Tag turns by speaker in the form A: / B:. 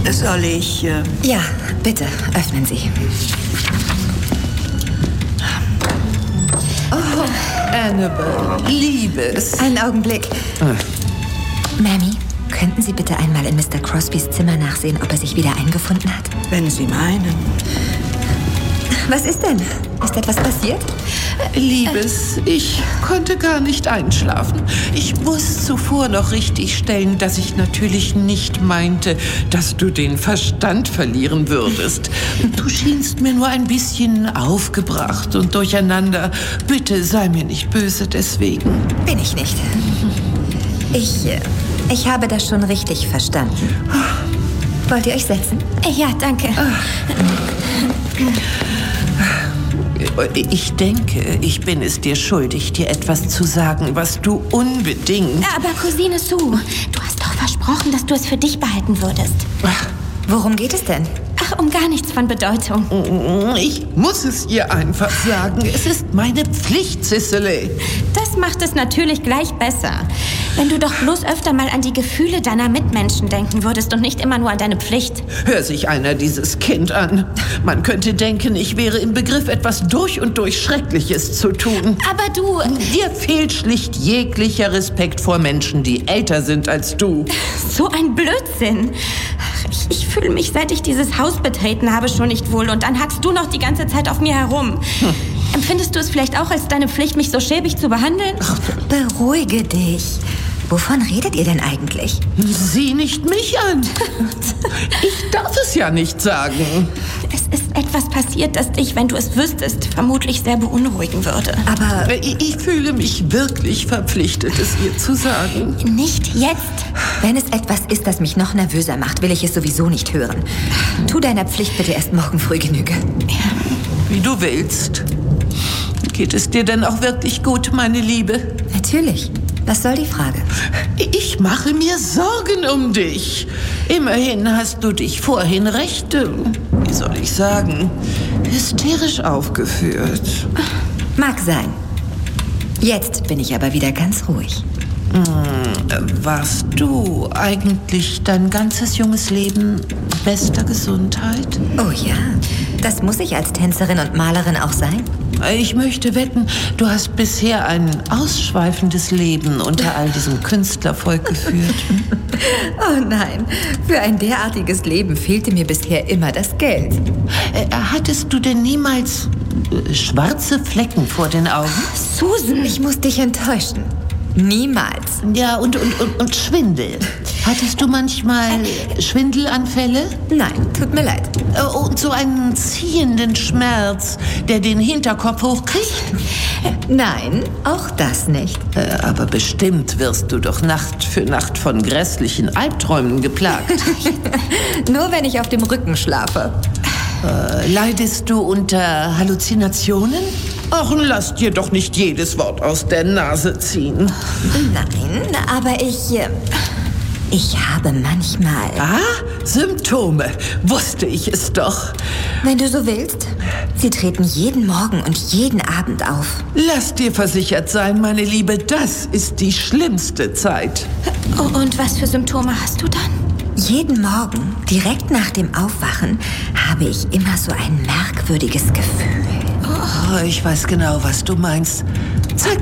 A: Soll ich...
B: Ja, bitte, öffnen Sie.
A: Oh, Annabelle, Liebes.
B: Einen Augenblick. Mammy, könnten Sie bitte einmal in Mr. Crosbys Zimmer nachsehen, ob er sich wieder eingefunden hat?
A: Wenn Sie meinen.
B: Was ist denn? Ist etwas passiert?
A: Liebes, ich konnte gar nicht einschlafen. Ich muss zuvor noch richtigstellen, dass ich natürlich nicht meinte, dass du den Verstand verlieren würdest. Du schienst mir nur ein bisschen aufgebracht und durcheinander. Bitte sei mir nicht böse deswegen.
B: Bin ich nicht. Ich habe das schon richtig verstanden. Wollt ihr euch setzen?
C: Ja, danke.
A: Ich denke, ich bin es dir schuldig, dir etwas zu sagen, was du unbedingt...
C: Aber Cousine Sue, du hast doch versprochen, dass du es für dich behalten würdest.
B: Worum geht es denn?
C: Ach, um gar nichts von Bedeutung.
A: Ich muss es ihr einfach sagen. Es ist meine Pflicht, Cicely.
C: Das macht es natürlich gleich besser. Wenn du doch bloß öfter mal an die Gefühle deiner Mitmenschen denken würdest und nicht immer nur an deine Pflicht.
A: Hör sich einer dieses Kind an. Man könnte denken, ich wäre im Begriff, etwas durch und durch Schreckliches zu tun.
C: Aber du...
A: Dir fehlt schlicht jeglicher Respekt vor Menschen, die älter sind als du.
C: So ein Blödsinn. Ich fühle mich, seit ich dieses Haus betreten habe, schon nicht wohl. Und dann hackst du noch die ganze Zeit auf mir herum. Empfindest du es vielleicht auch als deine Pflicht, mich so schäbig zu behandeln?
B: Beruhige dich. Wovon redet ihr denn eigentlich?
A: Sieh nicht mich an. Ich darf es ja nicht sagen.
C: Es ist etwas passiert, das dich, wenn du es wüsstest, vermutlich sehr beunruhigen würde.
B: Aber
A: ich fühle mich wirklich verpflichtet, es ihr zu sagen.
C: Nicht jetzt.
B: Wenn es etwas ist, das mich noch nervöser macht, will ich es sowieso nicht hören. Tu deiner Pflicht bitte erst morgen früh Genüge.
A: Wie du willst. Geht es dir denn auch wirklich gut, meine Liebe?
B: Natürlich. Was soll die Frage?
A: Ich mache mir Sorgen um dich. Immerhin hast du dich vorhin recht, wie soll ich sagen, hysterisch aufgeführt.
B: Mag sein. Jetzt bin ich aber wieder ganz ruhig.
A: Warst du eigentlich dein ganzes junges Leben bester Gesundheit?
B: Oh ja, das muss ich als Tänzerin und Malerin auch sein.
A: Ich möchte wetten, du hast bisher ein ausschweifendes Leben unter all diesem Künstlervolk geführt.
B: Oh nein, für ein derartiges Leben fehlte mir bisher immer das Geld.
A: Hattest du denn niemals schwarze Flecken vor den Augen?
B: Susan, ich muss dich enttäuschen. Niemals.
A: Ja, und Schwindel. Hattest du manchmal Schwindelanfälle?
B: Nein, tut mir leid.
A: Und so einen ziehenden Schmerz, der den Hinterkopf hochkriegt?
B: Nein, auch das nicht.
A: Aber bestimmt wirst du doch Nacht für Nacht von grässlichen Albträumen geplagt.
B: Nur wenn ich auf dem Rücken schlafe.
A: Leidest du unter Halluzinationen? Ach, lass dir doch nicht jedes Wort aus der Nase ziehen.
B: Nein, aber ich habe manchmal...
A: Symptome. Wusste ich es doch.
B: Wenn du so willst. Sie treten jeden Morgen und jeden Abend auf.
A: Lass dir versichert sein, meine Liebe, das ist die schlimmste Zeit.
C: Und was für Symptome hast du dann?
B: Jeden Morgen, direkt nach dem Aufwachen, habe ich immer so ein merkwürdiges Gefühl.
A: Oh, ich weiß genau, was du meinst. Zeig